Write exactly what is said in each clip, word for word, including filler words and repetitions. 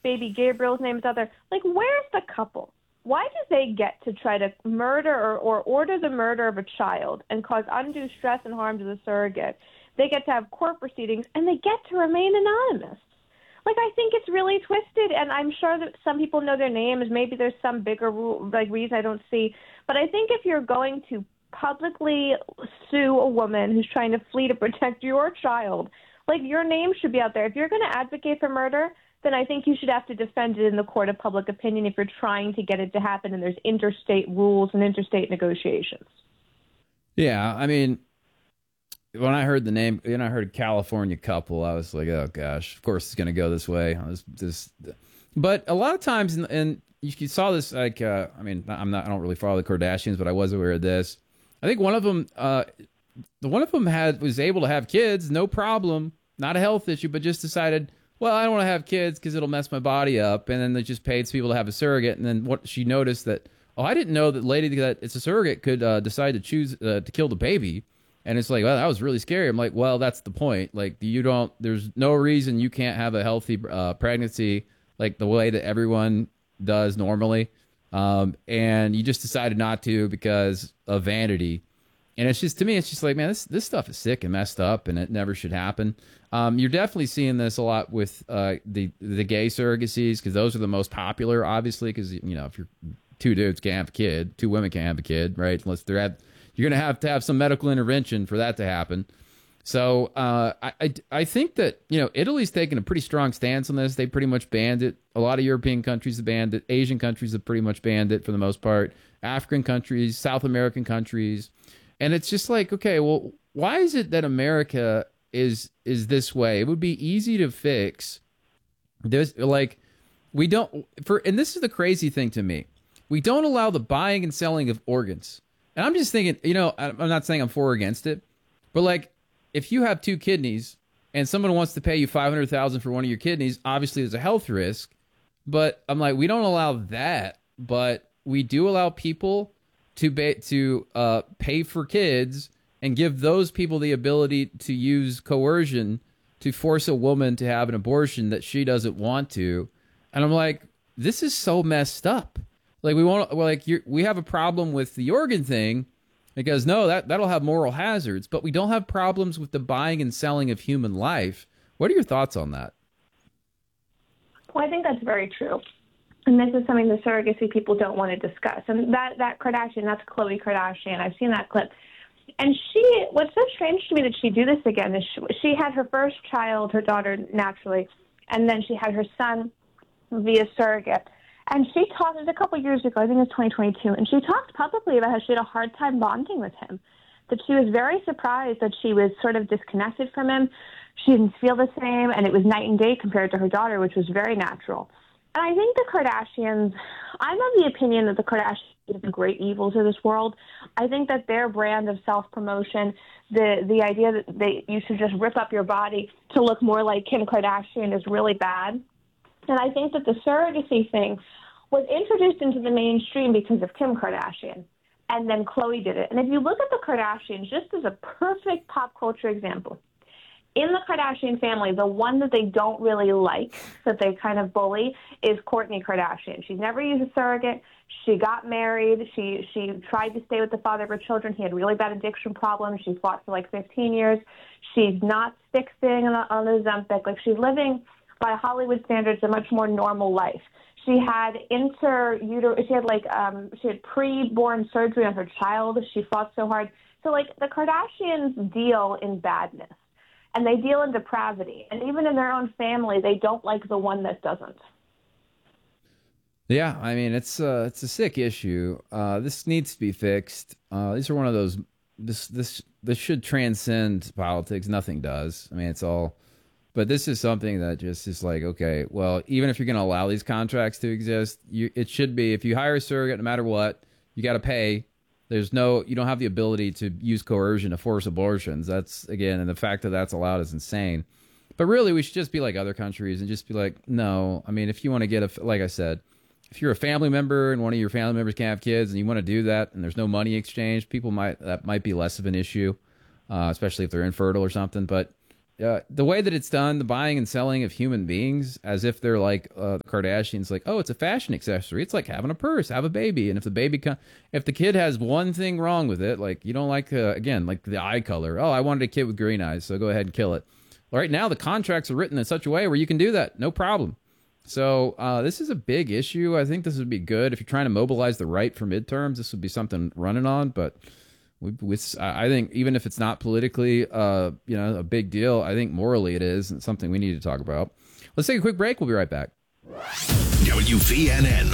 baby Gabriel's name is out there. Like, where's the couple? Why do they get to try to murder or, or order the murder of a child and cause undue stress and harm to the surrogate? They get to have court proceedings, and they get to remain anonymous. Like, I think it's really twisted, and I'm sure that some people know their names. Maybe there's some bigger rule, like reason I don't see. But I think if you're going to publicly sue a woman who's trying to flee to protect your child, like, your name should be out there. If you're going to advocate for murder, then I think you should have to defend it in the court of public opinion if you're trying to get it to happen and there's interstate rules and interstate negotiations. Yeah, I mean, when I heard the name, when I heard California couple, I was like, oh, gosh, of course it's going to go this way. This, this, but a lot of times, and you saw this, like, uh, I mean, I'm not, I don't really follow the Kardashians, but I was aware of this. I think one of them, uh, the one of them had was able to have kids, no problem, not a health issue, but just decided, well, I don't want to have kids because it'll mess my body up. And then they just paid people to have a surrogate. And then what she noticed that, oh, I didn't know that lady that it's a surrogate could uh, decide to choose uh, to kill the baby. And it's like, well, that was really scary. I'm like, well, that's the point. Like, you don't, there's no reason you can't have a healthy uh, pregnancy like the way that everyone does normally. Um, and you just decided not to because of vanity. And it's just, to me, it's just like, man, this this stuff is sick and messed up, and it never should happen. Um, you're definitely seeing this a lot with uh, the the gay surrogacies, because those are the most popular, obviously, because, you know, if you're two dudes can't have a kid, two women can't have a kid, right? Unless they're at, you're going to have to have some medical intervention for that to happen. So uh, I, I, I think that, you know, Italy's taken a pretty strong stance on this. They pretty much banned it. A lot of European countries have banned it. Asian countries have pretty much banned it for the most part. African countries, South American countries. And it's just like, okay, well, why is it that America is is this way? It would be easy to fix. There's like, we don't, for, and this is the crazy thing to me. We don't allow the buying and selling of organs. And I'm just thinking, you know, I'm not saying I'm for or against it, but like, if you have two kidneys and someone wants to pay you five hundred thousand dollars for one of your kidneys, obviously there's a health risk. But I'm like, we don't allow that, but we do allow people to ba- to uh, pay for kids and give those people the ability to use coercion to force a woman to have an abortion that she doesn't want to. And I'm like, this is so messed up. Like, we want, well, like, you're, we have a problem with the organ thing because, no, that, that'll have moral hazards, but we don't have problems with the buying and selling of human life. What are your thoughts on that? Well, I think that's very true. And this is something the surrogacy people don't want to discuss. And that, that Kardashian, that's Khloe Kardashian. I've seen that clip. And she, what's so strange to me that she do this again is she, she had her first child, her daughter, naturally, and then she had her son via surrogate. And she talked, it was a couple of years ago, I think it was twenty twenty-two, and she talked publicly about how she had a hard time bonding with him, that she was very surprised that she was sort of disconnected from him. She didn't feel the same, and it was night and day compared to her daughter, which was very natural. And I think the Kardashians, I'm of the opinion that the Kardashians are the great evils of this world. I think that their brand of self-promotion, the the idea that they you should just rip up your body to look more like Kim Kardashian is really bad. And I think that the surrogacy thing was introduced into the mainstream because of Kim Kardashian, and then Khloe did it. And if you look at the Kardashians, just as a perfect pop culture example, in the Kardashian family, the one that they don't really like, that they kind of bully, is Kourtney Kardashian. She's never used a surrogate. She got married. She she tried to stay with the father of her children. He had really bad addiction problems. She fought for like fifteen years. She's not fixing on, on Ozempic. Like, she's living by Hollywood standards a much more normal life. She had inter she had like um she had pre-born surgery on her child. She fought so hard. So like the Kardashians deal in badness. And they deal in depravity. And even in their own family, they don't like the one that doesn't. Yeah, I mean, it's uh, it's a sick issue. Uh, this needs to be fixed. Uh, these are one of those, this this this should transcend politics. Nothing does. I mean, it's all, but this is something that just is like, okay, well, even if you're going to allow these contracts to exist, you, it should be, if you hire a surrogate, no matter what, you got to pay. There's no, you don't have the ability to use coercion to force abortions. That's, again, and the fact that that's allowed is insane. But really, we should just be like other countries and just be like, no. I mean, if you want to get a, like I said, if you're a family member and one of your family members can't have kids and you want to do that and there's no money exchange, people might, that might be less of an issue, uh, especially if they're infertile or something. But uh, the way that it's done, the buying and selling of human beings, as if they're like uh, the Kardashians, like, oh, it's a fashion accessory. It's like having a purse, have a baby, and if the baby, com- if the kid has one thing wrong with it, like you don't like, uh, again, like the eye color. Oh, I wanted a kid with green eyes, so go ahead and kill it. Right now, the contracts are written in such a way where you can do that, no problem. So uh, this is a big issue. I think this would be good if you're trying to mobilize the right for midterms. This would be something running on, but. We, we, I think even if it's not politically, uh, you know, a big deal, I think morally it is, and it's something we need to talk about. Let's take a quick break. We'll be right back. W V N N.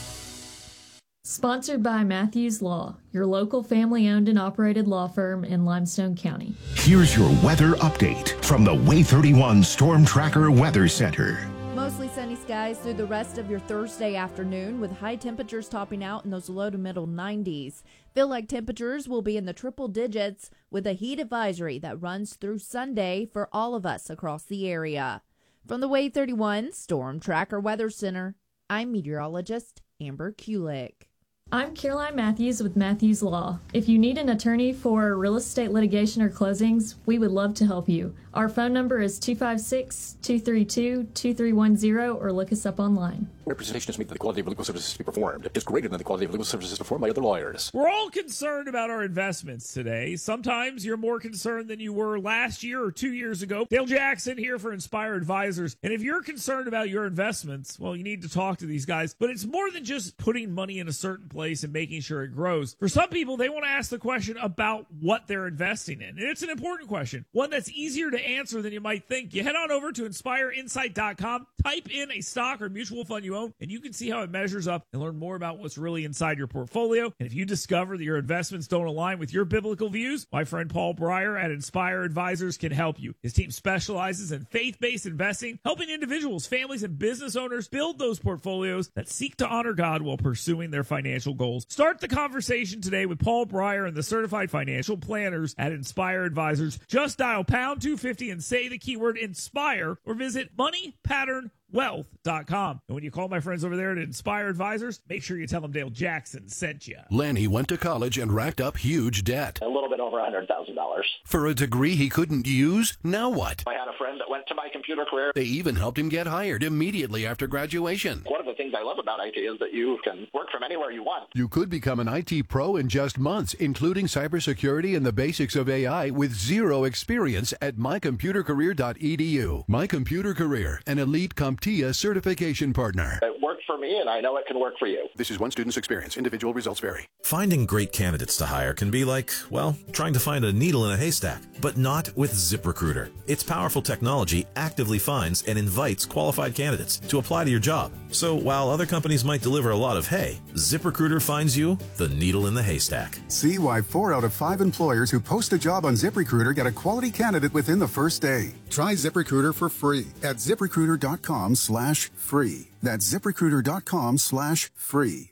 Sponsored by Matthews Law, your local family-owned and operated law firm in Limestone County. Here's your weather update from the Way thirty-one Storm Tracker Weather Center. Mostly sunny skies through the rest of your Thursday afternoon, with high temperatures topping out in those low to middle nineties. Feel like temperatures will be in the triple digits with a heat advisory that runs through Sunday for all of us across the area. From the Way thirty-one Storm Tracker Weather Center, I'm meteorologist Amber Kulik. I'm Caroline Matthews with Matthews Law. If you need an attorney for real estate litigation or closings, we would love to help you. Our phone number is two five six, two three two, two three one zero or look us up online. Representation is made that the quality of legal services to be performed is greater than the quality of legal services performed by other lawyers. We're all concerned about our investments today. Sometimes you're more concerned than you were last year or two years ago. Dale Jackson here for Inspire Advisors. And if you're concerned about your investments, well, you need to talk to these guys. But it's more than just putting money in a certain place and making sure it grows. For some people, they want to ask the question about what they're investing in. And it's an important question, one that's easier to answer than you might think. You head on over to inspire insight dot com, type in a stock or mutual fund you own, and you can see how it measures up and learn more about what's really inside your portfolio. And if you discover that your investments don't align with your biblical views, my friend Paul Breyer at Inspire Advisors can help you. His team specializes in faith-based investing, helping individuals, families, and business owners build those portfolios that seek to honor God while pursuing their financial goals. Start the conversation today with Paul Breyer and the certified financial planners at Inspire Advisors. Just dial pound two fifty and say the keyword INSPIRE or visit money pattern wealth dot com. And when you call my friends over there at Inspire Advisors, make sure you tell them Dale Jackson sent you. Lanny went to college and racked up huge debt. A little bit over one hundred thousand dollars. For a degree he couldn't use? Now what? I had a friend that went to my computer career. They even helped him get hired immediately after graduation. One of the things I love about I T is that you can work from anywhere you want. You could become an I T pro in just months, including cybersecurity and the basics of A I with zero experience at my computer career dot e d u. My Computer Career, an elite CompTIA certification partner. It worked for me, and I know it can work for you. This is one student's experience. Individual results vary. Finding great candidates to hire can be like, well, trying to find a needle in a haystack, but not with ZipRecruiter. Its powerful technology actively finds and invites qualified candidates to apply to your job. So while other companies might deliver a lot of hay, ZipRecruiter finds you the needle in the haystack. See why four out of five employers who post a job on ZipRecruiter get a quality candidate within the first day. Try ZipRecruiter for free at ZipRecruiter dot com slash free. That's ZipRecruiter dot com slash free.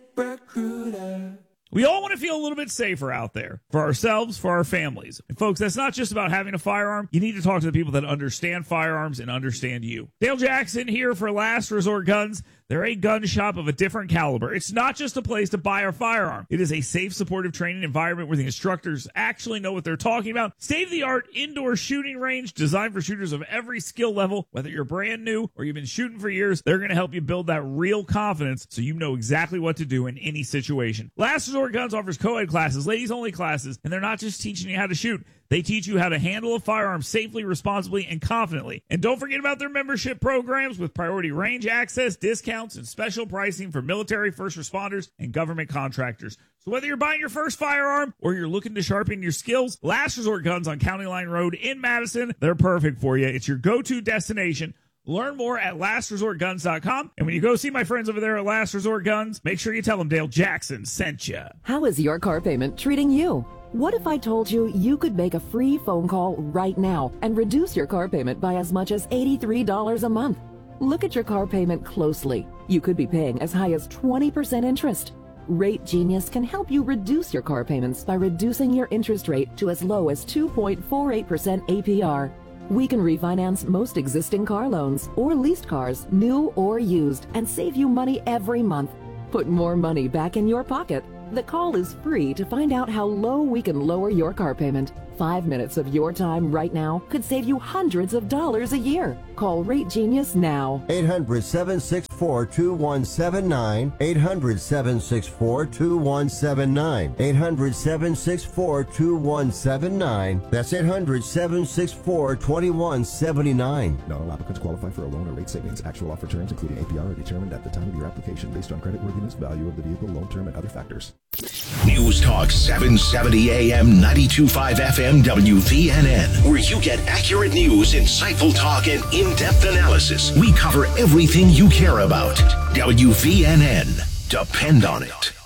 ZipRecruiter. We all want to feel a little bit safer out there for ourselves, for our families. And folks, that's not just about having a firearm. You need to talk to the people that understand firearms and understand you. Dale Jackson here for Last Resort Guns. They're a gun shop of a different caliber. It's not just a place to buy a firearm. It is a safe, supportive training environment where the instructors actually know what they're talking about. State-of-the-art indoor shooting range designed for shooters of every skill level. Whether you're brand new or you've been shooting for years, they're going to help you build that real confidence so you know exactly what to do in any situation. Last Resort Guns offers co-ed classes, ladies-only classes, and they're not just teaching you how to shoot. They teach you how to handle a firearm safely, responsibly, and confidently. And don't forget about their membership programs with priority range access, discounts, and special pricing for military, first responders, and government contractors. So whether you're buying your first firearm or you're looking to sharpen your skills, Last Resort Guns on County Line Road in Madison, they're perfect for you. It's your go-to destination. Learn more at last resort guns dot com. And when you go see my friends over there at Last Resort Guns, make sure you tell them Dale Jackson sent you. How is your car payment treating you? What if I told you you could make a free phone call right now and reduce your car payment by as much as eighty-three dollars a month? Look at your car payment closely. You could be paying as high as twenty percent interest. Rate Genius can help you reduce your car payments by reducing your interest rate to as low as two point four eight percent A P R. We can refinance most existing car loans or leased cars, new or used, and save you money every month. Put more money back in your pocket. The call is free to find out how low we can lower your car payment. Five minutes of your time right now could save you hundreds of dollars a year. Call Rate Genius now. eight hundred, seven six four, two one seven nine. eight hundred, seven six four, two one seven nine. eight hundred, seven six four, two one seven nine. That's eight hundred, seven six four, two one seven nine. Not all applicants qualify for a loan or rate savings. Actual offer terms, including A P R, are determined at the time of your application based on creditworthiness, value of the vehicle, loan term, and other factors. News Talk seven seventy A M, ninety-two point five F M, W V N N, where you get accurate news, insightful talk, and in-depth analysis. We cover everything you care about. W V N N. Depend on it.